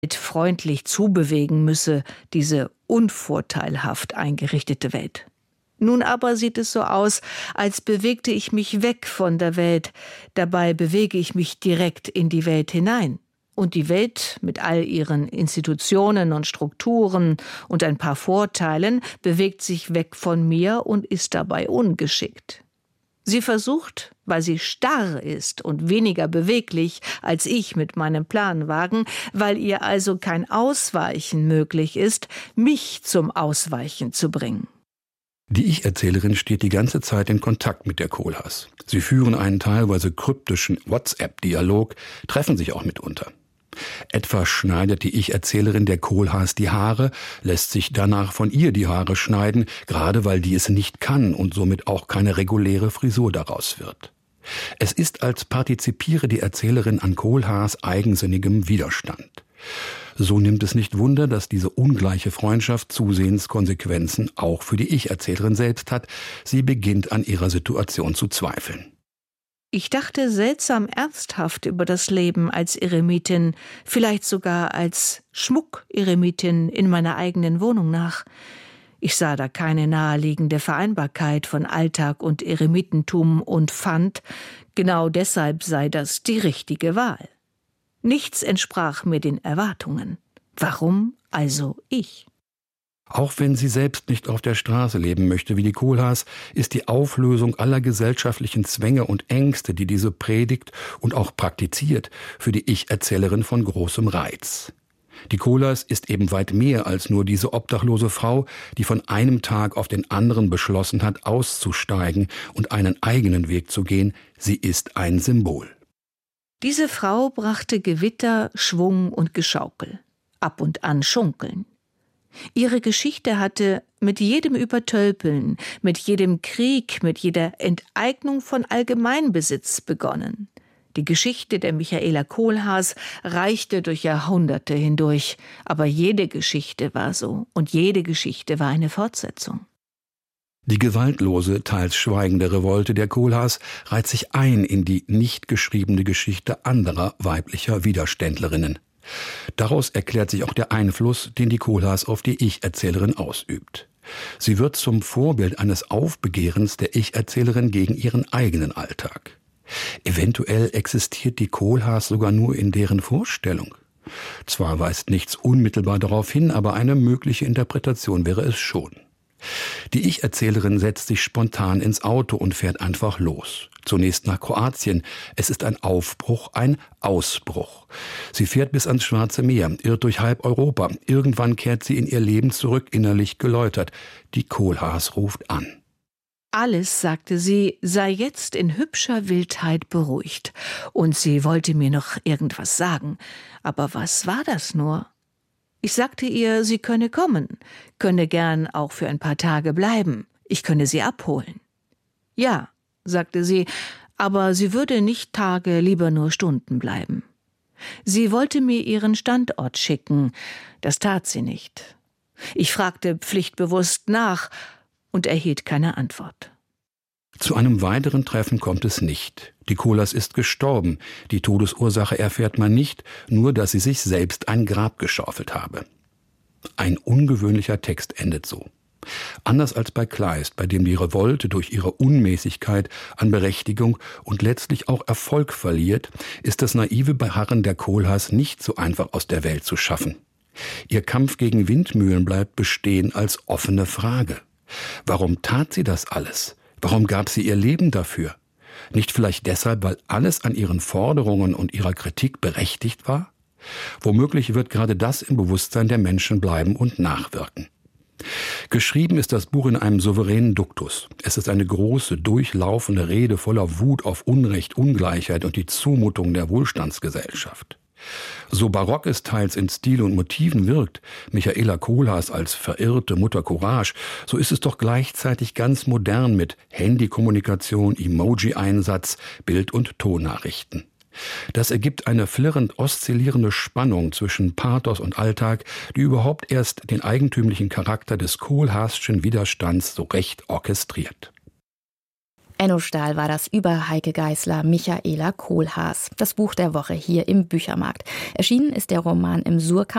freundlich zubewegen müsse, diese unvorteilhaft eingerichtete Welt. Nun aber sieht es so aus, als bewegte ich mich weg von der Welt, dabei bewege ich mich direkt in die Welt hinein. Und die Welt mit all ihren Institutionen und Strukturen und ein paar Vorteilen bewegt sich weg von mir und ist dabei ungeschickt. Sie versucht, weil sie starr ist und weniger beweglich als ich mit meinem Planwagen, weil ihr also kein Ausweichen möglich ist, mich zum Ausweichen zu bringen. Die Ich-Erzählerin steht die ganze Zeit in Kontakt mit der Kohlhaas. Sie führen einen teilweise kryptischen WhatsApp-Dialog, treffen sich auch mitunter. Etwa schneidet die Ich-Erzählerin der Kohlhaas die Haare, lässt sich danach von ihr die Haare schneiden, gerade weil die es nicht kann und somit auch keine reguläre Frisur daraus wird. Es ist, als partizipiere die Erzählerin an Kohlhaas eigensinnigem Widerstand. So nimmt es nicht Wunder, dass diese ungleiche Freundschaft zusehends Konsequenzen auch für die Ich-Erzählerin selbst hat. Sie beginnt an ihrer Situation zu zweifeln. Ich dachte seltsam ernsthaft über das Leben als Eremitin, vielleicht sogar als Schmuck-Eremitin in meiner eigenen Wohnung nach. Ich sah da keine naheliegende Vereinbarkeit von Alltag und Eremitentum und fand, genau deshalb sei das die richtige Wahl. Nichts entsprach mir den Erwartungen. Warum also ich? Auch wenn sie selbst nicht auf der Straße leben möchte wie die Kohlhaas, ist die Auflösung aller gesellschaftlichen Zwänge und Ängste, die diese predigt und auch praktiziert, für die Ich-Erzählerin von großem Reiz. Die Kohlhaas ist eben weit mehr als nur diese obdachlose Frau, die von einem Tag auf den anderen beschlossen hat, auszusteigen und einen eigenen Weg zu gehen. Sie ist ein Symbol. Diese Frau brachte Gewitter, Schwung und Geschaukel, ab und an Schunkeln. Ihre Geschichte hatte mit jedem Übertölpeln, mit jedem Krieg, mit jeder Enteignung von Allgemeinbesitz begonnen. Die Geschichte der Michaela Kohlhaas reichte durch Jahrhunderte hindurch, aber jede Geschichte war so und jede Geschichte war eine Fortsetzung. Die gewaltlose, teils schweigende Revolte der Kohlhaas reiht sich ein in die nicht geschriebene Geschichte anderer weiblicher Widerständlerinnen. Daraus erklärt sich auch der Einfluss, den die Kohlhaas auf die Ich-Erzählerin ausübt. Sie wird zum Vorbild eines Aufbegehrens der Ich-Erzählerin gegen ihren eigenen Alltag. Eventuell existiert die Kohlhaas sogar nur in deren Vorstellung. Zwar weist nichts unmittelbar darauf hin, aber eine mögliche Interpretation wäre es schon. Die Ich-Erzählerin setzt sich spontan ins Auto und fährt einfach los. Zunächst nach Kroatien. Es ist ein Aufbruch, ein Ausbruch. Sie fährt bis ans Schwarze Meer, irrt durch halb Europa. Irgendwann kehrt sie in ihr Leben zurück, innerlich geläutert. Die Kohlhaas ruft an. Alles, sagte sie, sei jetzt in hübscher Wildheit beruhigt. Und sie wollte mir noch irgendwas sagen. Aber was war das nur? Ich sagte ihr, sie könne kommen, könne gern auch für ein paar Tage bleiben. Ich könne sie abholen. Ja, sagte sie, aber sie würde nicht Tage, lieber nur Stunden bleiben. Sie wollte mir ihren Standort schicken. Das tat sie nicht. Ich fragte pflichtbewusst nach und erhielt keine Antwort. Zu einem weiteren Treffen kommt es nicht. Die Kohlhaas ist gestorben. Die Todesursache erfährt man nicht, nur dass sie sich selbst ein Grab geschaufelt habe. Ein ungewöhnlicher Text endet so. Anders als bei Kleist, bei dem die Revolte durch ihre Unmäßigkeit an Berechtigung und letztlich auch Erfolg verliert, ist das naive Beharren der Kohlhaas nicht so einfach aus der Welt zu schaffen. Ihr Kampf gegen Windmühlen bleibt bestehen als offene Frage. Warum tat sie das alles? Warum gab sie ihr Leben dafür? Nicht vielleicht deshalb, weil alles an ihren Forderungen und ihrer Kritik berechtigt war? Womöglich wird gerade das im Bewusstsein der Menschen bleiben und nachwirken. Geschrieben ist das Buch in einem souveränen Duktus. Es ist eine große, durchlaufende Rede voller Wut auf Unrecht, Ungleichheit und die Zumutung der Wohlstandsgesellschaft. So barock es teils in Stil und Motiven wirkt, Michaela Kohlhaas als verirrte Mutter Courage, so ist es doch gleichzeitig ganz modern mit Handykommunikation, Emoji-Einsatz, Bild- und Tonnachrichten. Das ergibt eine flirrend oszillierende Spannung zwischen Pathos und Alltag, die überhaupt erst den eigentümlichen Charakter des Kohlhaaschen Widerstands so recht orchestriert. Enno Stahl war das über Heike Geisler, Michaela Kohlhaas. Das Buch der Woche hier im Büchermarkt. Erschienen ist der Roman im Surkamp